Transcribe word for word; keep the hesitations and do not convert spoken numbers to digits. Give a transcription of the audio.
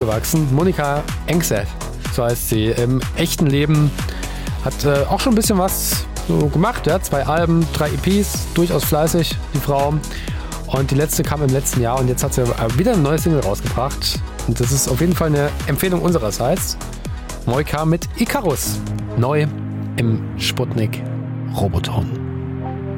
aufgewachsen. Monika Engseth, so heißt sie. Im echten Leben hat äh, auch schon ein bisschen was so gemacht. Ja? Zwei Alben, drei E Ps, durchaus fleißig, die Frau. Und die letzte kam im letzten Jahr und jetzt hat sie wieder ein neues Single rausgebracht. Und das ist auf jeden Fall eine Empfehlung unsererseits. Moika mit Icarus. Neu im Sputnik Roboton.